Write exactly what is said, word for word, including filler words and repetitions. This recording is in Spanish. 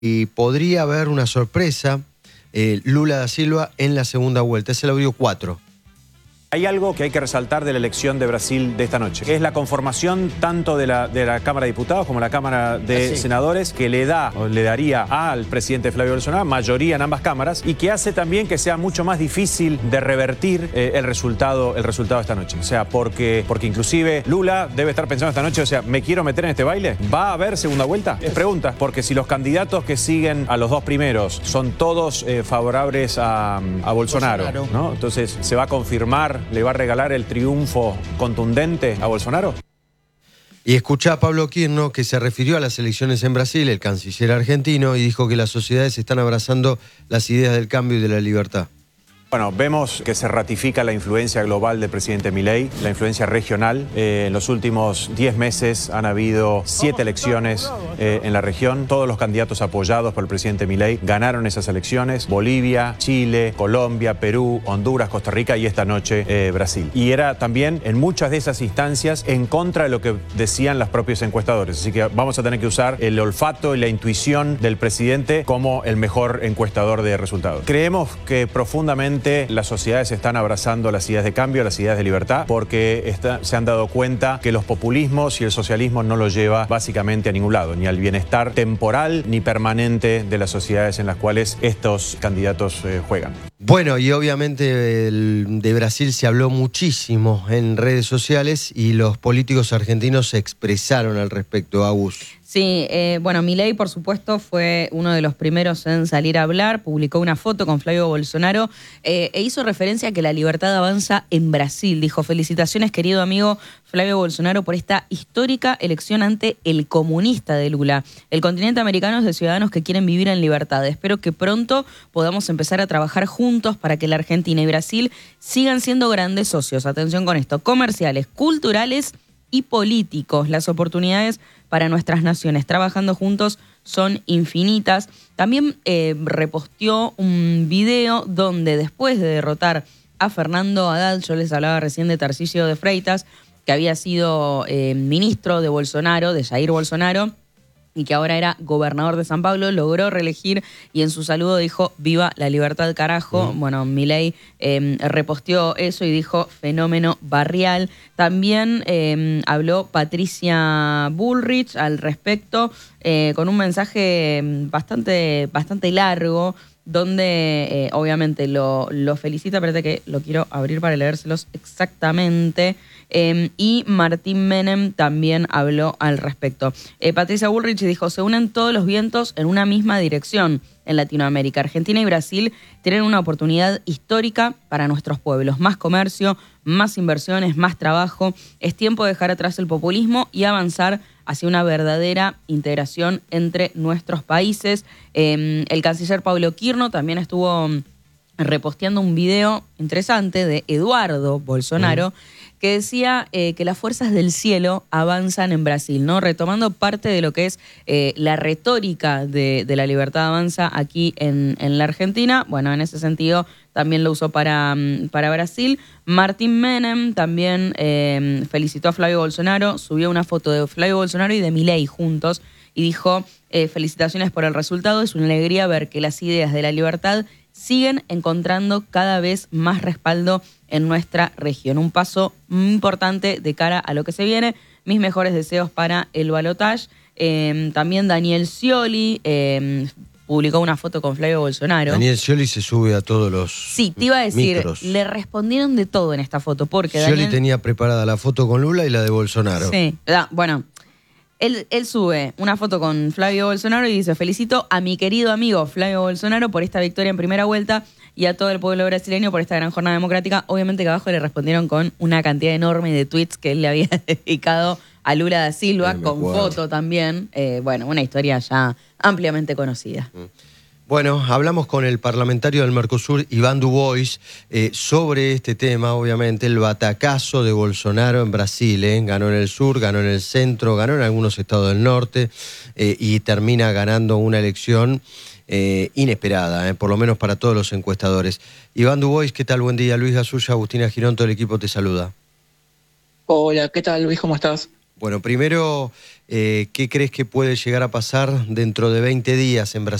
y podría haber una sorpresa, eh, Lula da Silva en la segunda vuelta. Es el audio cuatro. Hay algo que hay que resaltar de la elección de Brasil de esta noche, que es la conformación tanto de la, de la Cámara de Diputados como la Cámara de sí. Senadores, que le da o le daría al presidente Flavio Bolsonaro mayoría en ambas cámaras y que hace también que sea mucho más difícil de revertir eh, el resultado el resultado de esta noche. O sea, porque, porque inclusive Lula debe estar pensando esta noche, o sea, ¿me quiero meter en este baile? ¿Va a haber segunda vuelta? Es pregunta, porque si los candidatos que siguen a los dos primeros son todos eh, favorables a, a Bolsonaro, Bolsonaro, ¿no? Entonces, ¿se va a confirmar? ¿Le va a regalar el triunfo contundente a Bolsonaro? Y escuchá a Pablo Quirno, que se refirió a las elecciones en Brasil, el canciller argentino, y dijo que las sociedades están abrazando las ideas del cambio y de la libertad. Bueno, vemos que se ratifica la influencia global del presidente Milei, la influencia regional. Eh, en los últimos diez meses han habido siete elecciones eh, en la región. Todos los candidatos apoyados por el presidente Milei ganaron esas elecciones. Bolivia, Chile, Colombia, Perú, Honduras, Costa Rica y esta noche eh, Brasil. Y era también en muchas de esas instancias en contra de lo que decían los propios encuestadores. Así que vamos a tener que usar el olfato y la intuición del presidente como el mejor encuestador de resultados. Creemos que profundamente las sociedades están abrazando las ideas de cambio, las ideas de libertad, porque está, se han dado cuenta que los populismos y el socialismo no los lleva básicamente a ningún lado, ni al bienestar temporal ni permanente de las sociedades en las cuales estos candidatos eh, juegan. Bueno, y obviamente el, de Brasil se habló muchísimo en redes sociales y los políticos argentinos se expresaron al respecto. Agus. Sí, eh, bueno, Milei, por supuesto, fue uno de los primeros en salir a hablar, publicó una foto con Flavio Bolsonaro eh, e hizo referencia a que la libertad avanza en Brasil. Dijo: felicitaciones, querido amigo Flavio Bolsonaro, por esta histórica elección ante el comunista de Lula. El continente americano es de ciudadanos que quieren vivir en libertad. Espero que pronto podamos empezar a trabajar juntos para que la Argentina y Brasil sigan siendo grandes socios. Atención con esto: comerciales, culturales y políticos. Las oportunidades para nuestras naciones trabajando juntos son infinitas. También eh, reposteó un video donde, después de derrotar a Fernando Haddad, yo les hablaba recién de Tarcísio de Freitas, que había sido eh, ministro de Bolsonaro, de Jair Bolsonaro, y que ahora era gobernador de San Pablo, logró reelegir y en su saludo dijo: viva la libertad, carajo. Mm. Bueno, Milei eh, reposteó eso y dijo: fenómeno barrial. También eh, habló Patricia Bullrich al respecto eh, con un mensaje bastante, bastante largo, donde eh, obviamente lo, lo felicita. Espérate que lo quiero abrir para leérselos exactamente. Eh, y Martín Menem también habló al respecto. Eh, Patricia Bullrich dijo: se unen todos los vientos en una misma dirección en Latinoamérica. Argentina y Brasil tienen una oportunidad histórica para nuestros pueblos. Más comercio, más inversiones, más trabajo. Es tiempo de dejar atrás el populismo y avanzar hacia una verdadera integración entre nuestros países. Eh, el canciller Pablo Quirno también estuvo reposteando un video interesante de Eduardo Bolsonaro, mm. que decía eh, que las fuerzas del cielo avanzan en Brasil, ¿no? Retomando parte de lo que es eh, la retórica de, de la libertad avanza aquí en, en la Argentina. Bueno, en ese sentido también lo usó para, para Brasil. Martín Menem también eh, felicitó a Flavio Bolsonaro, subió una foto de Flavio Bolsonaro y de Milei juntos y dijo: eh, felicitaciones por el resultado, es una alegría ver que las ideas de la libertad siguen encontrando cada vez más respaldo en nuestra región. Un paso muy importante de cara a lo que se viene. Mis mejores deseos para el balotaje. Eh, también Daniel Scioli eh, publicó una foto con Flavio Bolsonaro. Daniel Scioli se sube a todos los Sí, te iba a decir, micros. Le respondieron de todo en esta foto. Porque Scioli Daniel... tenía preparada la foto con Lula y la de Bolsonaro. Sí, bueno... Él, él sube una foto con Flavio Bolsonaro y dice: felicito a mi querido amigo Flavio Bolsonaro por esta victoria en primera vuelta y a todo el pueblo brasileño por esta gran jornada democrática. Obviamente que abajo le respondieron con una cantidad enorme de tweets que él le había dedicado a Lula da Silva, sí, con acuerdo. foto también. Eh, bueno, una historia ya ampliamente conocida. Mm. Bueno, hablamos con el parlamentario del Mercosur, Iván Dubois, eh, sobre este tema, obviamente, el batacazo de Bolsonaro en Brasil. ¿eh? Ganó en el sur, ganó en el centro, ganó en algunos estados del norte eh, y termina ganando una elección eh, inesperada, eh, por lo menos para todos los encuestadores. Iván Dubois, ¿qué tal? Buen día. Luis Gasulla, Agustina Girón, todo el equipo te saluda. Hola, ¿qué tal, Luis? ¿Cómo estás? Bueno, primero, eh, ¿qué crees que puede llegar a pasar dentro de veinte días en Brasil?